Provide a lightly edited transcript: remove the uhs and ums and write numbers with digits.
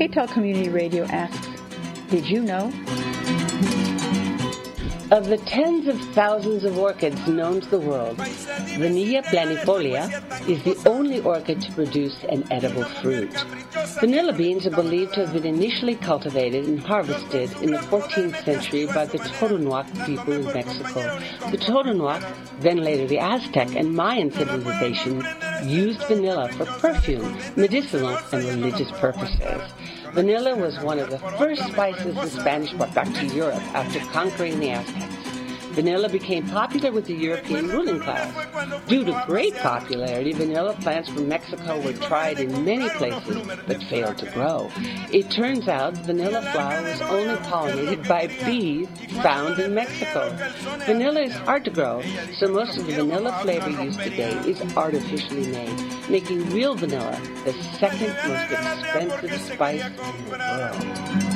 KTEL Community Radio asks, did you know? Of the tens of thousands of orchids known to the world, Vanilla planifolia is the only orchid to produce an edible fruit. Vanilla beans are believed to have been initially cultivated and harvested in the 14th century by the Totonac people of Mexico. The Totonac, then later the Aztec and Mayan civilization, used vanilla for perfume, medicinal, and religious purposes. Vanilla was one of the first spices the Spanish brought back to Europe after conquering the Aztecs. Vanilla became popular with the European ruling class. Due to great popularity, vanilla plants from Mexico were tried in many places but failed to grow. It turns out vanilla flower was only pollinated by bees found in Mexico. Vanilla is hard to grow, so most of the vanilla flavor used today is artificially made, making real vanilla the second most expensive spice in the world.